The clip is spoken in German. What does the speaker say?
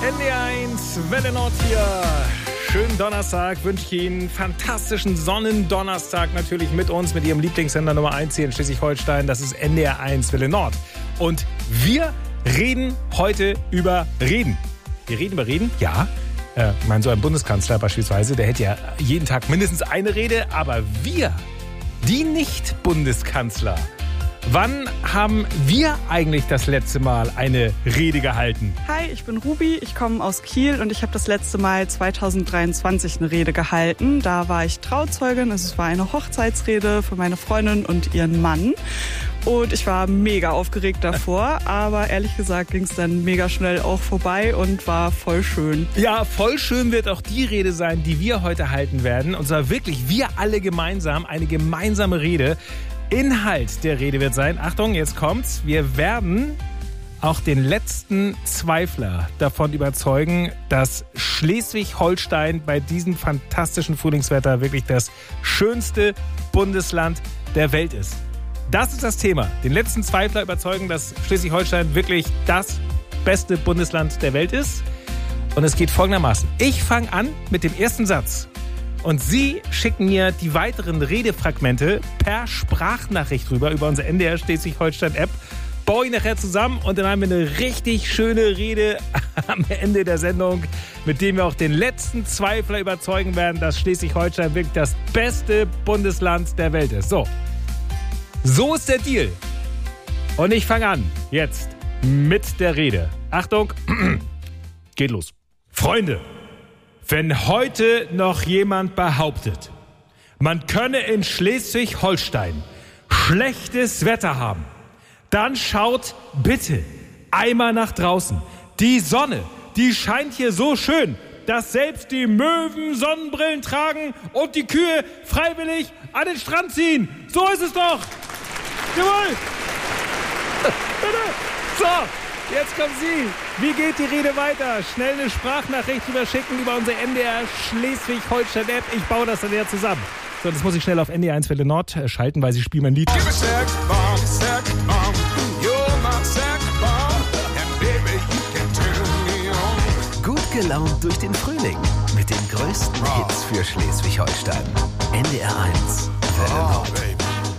NDR1 Welle Nord hier. Schönen Donnerstag wünsche ich Ihnen. Fantastischen Sonnendonnerstag natürlich mit uns, mit Ihrem Lieblingssender Nummer 1 hier in Schleswig-Holstein. Das ist NDR1 Welle Nord. Und wir reden heute über Reden. Wir reden über Reden? Ja. Ich meine, so ein Bundeskanzler beispielsweise, der hätte ja jeden Tag mindestens eine Rede. Aber wir, die Nicht-Bundeskanzler, wann haben wir eigentlich das letzte Mal eine Rede gehalten? Hi, ich bin Ruby, ich komme aus Kiel und ich habe das letzte Mal 2023 eine Rede gehalten. Da war ich Trauzeugin, es war eine Hochzeitsrede für meine Freundin und ihren Mann. Und ich war mega aufgeregt davor, aber ehrlich gesagt ging es dann mega schnell auch vorbei und war voll schön. Ja, voll schön wird auch die Rede sein, die wir heute halten werden. Und zwar wirklich wir alle gemeinsam, eine gemeinsame Rede. Inhalt der Rede wird sein, Achtung, jetzt kommt's, wir werden auch den letzten Zweifler davon überzeugen, dass Schleswig-Holstein bei diesem fantastischen Frühlingswetter wirklich das schönste Bundesland der Welt ist. Das ist das Thema. Den letzten Zweifler überzeugen, dass Schleswig-Holstein wirklich das beste Bundesland der Welt ist. Und es geht folgendermaßen. Ich fange an mit dem ersten Satz. Und Sie schicken mir die weiteren Redefragmente per Sprachnachricht rüber über unsere NDR Schleswig-Holstein-App. Baue ich nachher zusammen und dann haben wir eine richtig schöne Rede am Ende der Sendung, mit dem wir auch den letzten Zweifler überzeugen werden, dass Schleswig-Holstein wirklich das beste Bundesland der Welt ist. So ist der Deal. Und ich fange an jetzt mit der Rede. Achtung, geht los. Freunde, wenn heute noch jemand behauptet, man könne in Schleswig-Holstein schlechtes Wetter haben, dann schaut bitte einmal nach draußen. Die Sonne, die scheint hier so schön, dass selbst die Möwen Sonnenbrillen tragen und die Kühe freiwillig an den Strand ziehen. So ist es doch. Jawohl. Bitte. So. Jetzt kommen Sie. Wie geht die Rede weiter? Schnell eine Sprachnachricht überschicken über unsere NDR Schleswig-Holstein-App. Ich baue das dann ja zusammen. So, das muss ich schnell auf NDR1 Welle Nord schalten, weil Sie spielen mein Lied. Gut gelaunt durch den Frühling mit den größten Hits für Schleswig-Holstein. NDR1 Welle Nord.